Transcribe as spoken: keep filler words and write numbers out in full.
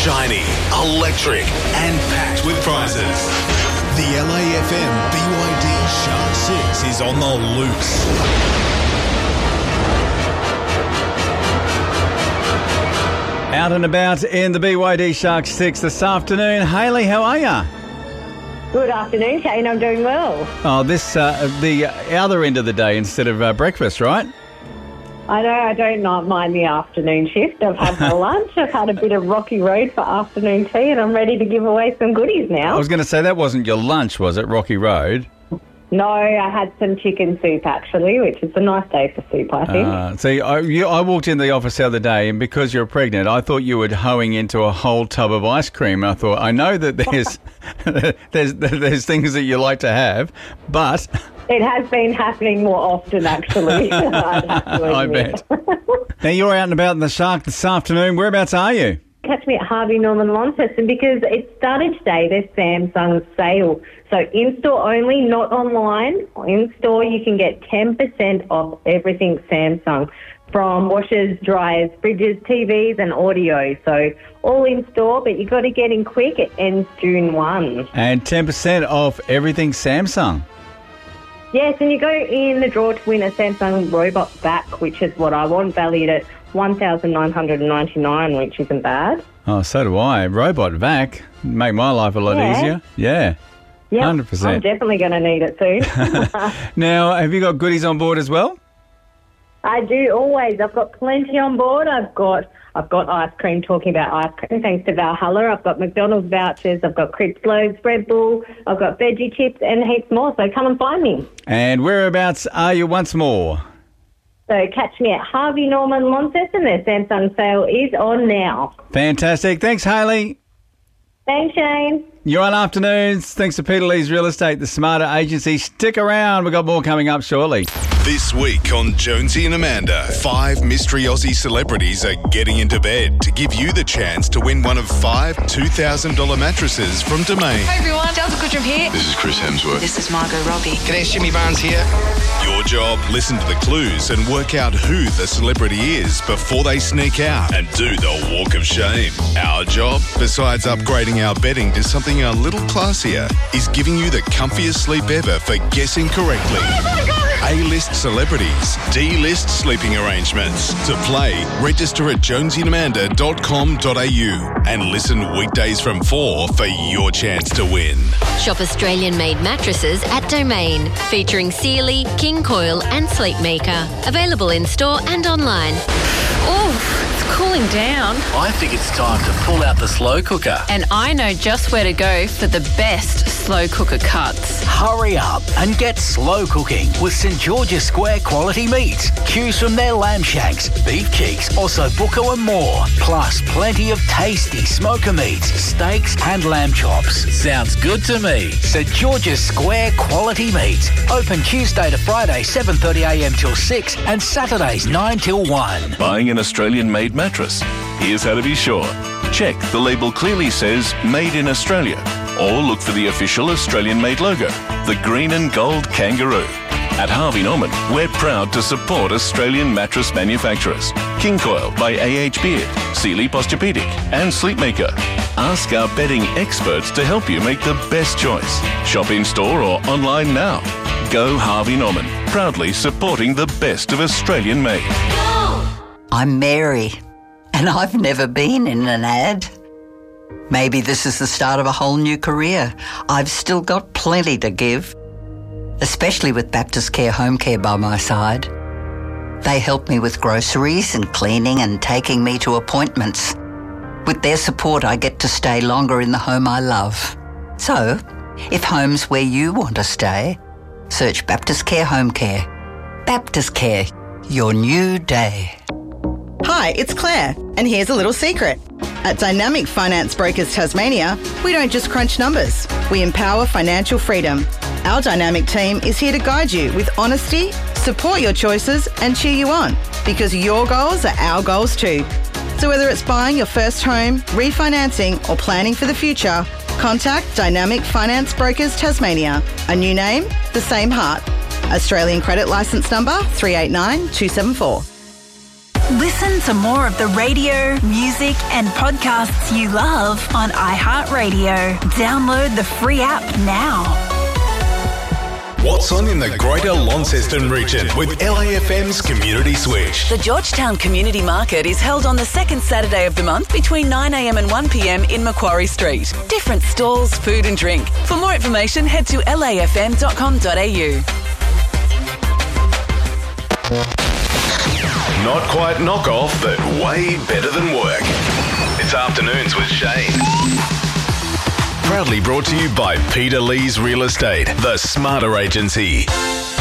shiny, electric and packed with prizes. The L A F M B Y D Shark six is on the loose. Out and about in the B Y D Shark six this afternoon. Hayley, how are you? Good afternoon, Shane. I'm doing well. Oh, this, uh, the other end of the day instead of uh, breakfast, right? I know I don't not mind the afternoon shift. I've had my lunch. I've had a bit of Rocky Road for afternoon tea, and I'm ready to give away some goodies now. I was going to say, that wasn't your lunch, was it, Rocky Road? No, I had some chicken soup, actually, which is a nice day for soup, I think. Uh, see, I, you, I walked in the office the other day, and because you're pregnant, I thought you were hoeing into a whole tub of ice cream. And I thought, I know that there's, there's there's things that you like to have, but... It has been happening more often, actually. I'd have to I admit. bet. Now, you're out and about in the Shark this afternoon. Whereabouts are you? Catch me at Harvey Norman Launceston because it started today, their Samsung sale. So in-store only, not online. In-store you can get ten percent off everything Samsung, from washers, dryers, fridges, T Vs and audio. So all in-store, but you've got to get in quick. It ends June first. And ten percent off everything Samsung. Yes, and you go in the draw to win a Samsung Robot Vac, which is what I want, valued at one thousand nine hundred ninety-nine dollars, which isn't bad. Oh, so do I. Robot Vac. Make my life a lot Yeah. easier. Yeah. Yeah, one hundred I'm percent. definitely going to need it soon. Now, have you got goodies on board as well? I do always. I've got plenty on board. I've got I've got ice cream, talking about ice cream, thanks to Valhalla. I've got McDonald's vouchers. I've got Cribs Loaves, Red Bull. I've got veggie chips and heaps more. So come and find me. And whereabouts are you once more? So catch me at Harvey Norman Launceston. Their Samsung sale is on now. Fantastic. Thanks, Hayley. Thanks, Shane. You're on afternoons. Thanks to Peter Lee's Real Estate, the smarter agency. Stick around. We've got more coming up shortly. This week on Jonesy and Amanda, five mystery Aussie celebrities are getting into bed to give you the chance to win one of five two thousand dollars mattresses from Domain. Hi everyone, Delta Goodrum here. This is Chris Hemsworth. This is Margot Robbie. G'day, Jimmy Barnes here. Your job, listen to the clues and work out who the celebrity is before they sneak out and do the walk of shame. Our job, besides upgrading our bedding to something a little classier, is giving you the comfiest sleep ever for guessing correctly. A-list celebrities, D-list sleeping arrangements. To play, register at jonesy and amanda dot com dot a u and listen weekdays from four for your chance to win. Shop Australian-made mattresses at Domain, featuring Sealy, King Coil and Sleepmaker. Available in-store and online. Oh, it's cooling down. I think it's time to pull out the slow cooker. And I know just where to go for the best slow cooker cuts. Hurry up and get slow cooking with St George's Square quality meats. Choose from their lamb shanks, beef cheeks, ossobuco and more. Plus plenty of tasty smoker meats, steaks and lamb chops. Sounds good to me. St George's Square quality meats. Open Tuesday to Friday seven thirty a m till six and Saturdays nine till one. Buying an Australian-made mattress? Here's how to be sure. Check the label clearly says Made in Australia, or look for the official Australian-made logo, the green and gold kangaroo. At Harvey Norman, we're proud to support Australian mattress manufacturers. King Coil by A H Beard, Sealy Posturepedic and Sleepmaker. Ask our bedding experts to help you make the best choice. Shop in-store or online now. Go Harvey Norman, proudly supporting the best of Australian-made. I'm Mary, and I've never been in an ad. Maybe this is the start of a whole new career. I've still got plenty to give, especially with Baptist Care Home Care by my side. They help me with groceries and cleaning and taking me to appointments. With their support, I get to stay longer in the home I love. So, if home's where you want to stay, search Baptist Care Home Care. Baptist Care, your new day. Hi, it's Claire, and here's a little secret. At Dynamic Finance Brokers Tasmania, we don't just crunch numbers, we empower financial freedom. Our dynamic team is here to guide you with honesty, support your choices and cheer you on, because your goals are our goals too. So whether it's buying your first home, refinancing or planning for the future, contact Dynamic Finance Brokers Tasmania. A new name, the same heart. Australian credit licence number three eight nine two seven four. Listen to more of the radio, music and podcasts you love on iHeartRadio. Download the free app now. What's on in the Greater Launceston region with L A F M's Community Switch? The Georgetown Community Market is held on the second Saturday of the month between nine a m and one p m in Macquarie Street. Different stalls, food and drink. For more information, head to l a f m dot com dot a u. Not quite knockoff, but way better than work. It's Afternoons with Shane. Proudly brought to you by Peter Lee's Real Estate, the smarter agency.